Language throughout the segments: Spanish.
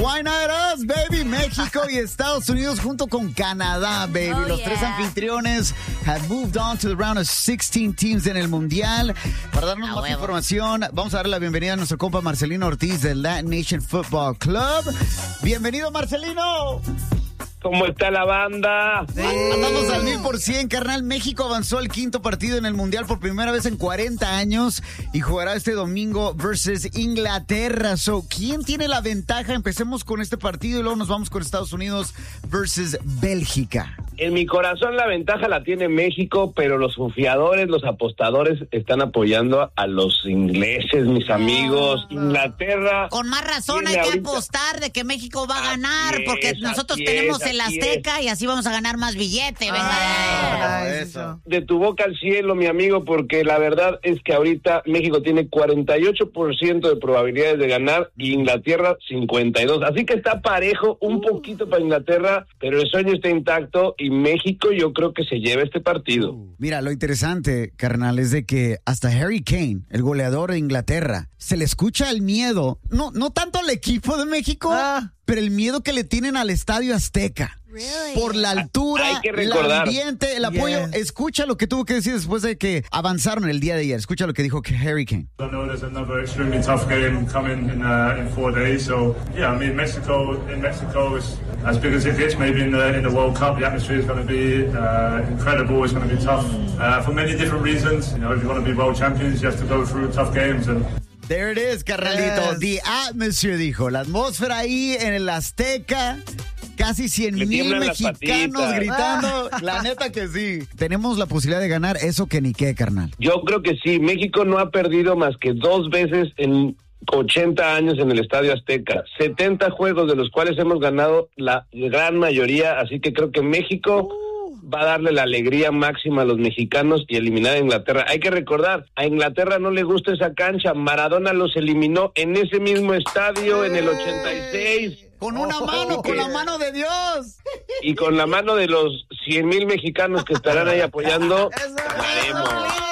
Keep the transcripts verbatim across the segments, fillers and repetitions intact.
Why not us, baby? México y Estados Unidos junto con Canadá, baby. Oh, Los yeah. tres anfitriones have moved on to the round of sixteen teams en el Mundial. Para darnos A más huevo. información, vamos a darle la bienvenida a nuestro compa Marcelino Ortiz del Latin Nation Football Club. Bienvenido, Marcelino. ¿Cómo está la banda? Sí. Andamos al mil por cien, carnal. México avanzó al quinto partido en el Mundial por primera vez en cuarenta años y jugará este domingo versus Inglaterra. So, ¿quién tiene la ventaja? Empecemos con este partido y luego nos vamos con Estados Unidos versus Bélgica. En mi corazón la ventaja la tiene México, pero los confiadores, los apostadores están apoyando a los ingleses, mis amigos. Inglaterra. Con más razón hay tiene que ahorita- apostar de que México va a Así ganar, es, porque nosotros así tenemos es, el así Azteca y así vamos a ganar más billete. Venga de ahí. Ah, eso. De tu boca al cielo, mi amigo, porque la verdad es que ahorita México tiene cuarenta y ocho por ciento de probabilidades de ganar y Inglaterra cincuenta y dos. Así que está parejo, un poquito para Inglaterra, pero el sueño está intacto y México yo creo que se lleva este partido. Mira, lo interesante, carnal, es de que hasta Harry Kane, el goleador de Inglaterra, se le escucha el miedo, no, no tanto al equipo de México, Ah. pero el miedo que le tienen al Estadio Azteca. Really? Por la altura, Hay que el recordar. ambiente, el apoyo. Yes. Escucha lo que tuvo que decir después de que avanzaron el día de ayer. Escucha lo que dijo Harry Kane. I know there's another extremely tough game coming in uh, in four days. So yeah, I mean Mexico in Mexico is as big as it gets. Maybe in the in the World Cup, the atmosphere is going to be uh, incredible. It's going to be tough uh, for many different reasons. You know, if you want to be world champions, you have to go through tough games. And There it is, carnalito. Yes. The atmosphere, dijo. La atmósfera ahí en el Azteca. Casi cien Le mil tiemblan las mexicanos patitas. gritando. La neta que sí. Tenemos la posibilidad de ganar eso que ni qué, carnal. Yo creo que sí, México no ha perdido más que dos veces en ochenta años en el Estadio Azteca, setenta juegos de los cuales hemos ganado la gran mayoría, así que creo que México va a darle la alegría máxima a los mexicanos y eliminar a Inglaterra. Hay que recordar, a Inglaterra no le gusta esa cancha, Maradona los eliminó en ese mismo estadio en el ochenta y seis. Con una mano, con la mano de Dios. Y con la mano de los cien mil mexicanos que estarán ahí apoyando, ganaremos.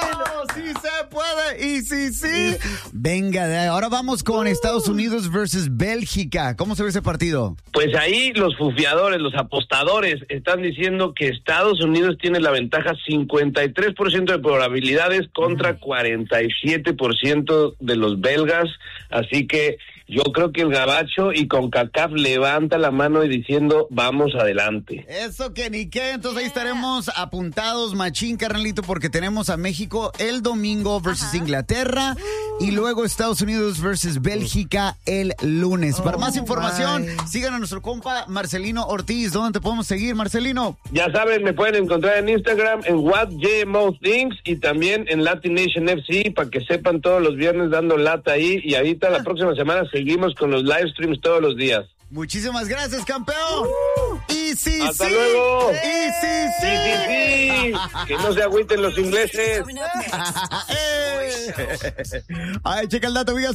Sí se puede y sí, sí. Venga, de ahí. Ahora vamos con Estados Unidos versus Bélgica. ¿Cómo se ve ese partido? Pues ahí los fufiadores, los apostadores están diciendo que Estados Unidos tiene la ventaja cincuenta y tres por ciento de probabilidades contra cuarenta y siete por ciento de los belgas, así que yo creo que el gabacho y CONCACAF levanta la mano y diciendo vamos adelante. Eso que ni qué. Entonces ahí estaremos apuntados, machín, carnalito, porque tenemos a México el domingo versus Inglaterra y luego Estados Unidos versus Bélgica el lunes. Para más información, my. sigan a nuestro compa Marcelino Ortiz. ¿Dónde te podemos seguir, Marcelino? Ya saben, me pueden encontrar en Instagram en What J M O Things y también en Latin Nation F C para que sepan todos los viernes dando lata ahí y ahorita la próxima semana seguimos con los live streams todos los días. Muchísimas gracias, campeón. Y sí, ¡Hasta sí. luego! Y sí, sí. Sí, sí, sí, que no se agüiten los ingleses. Eh. Ay, checa el dato, amigas.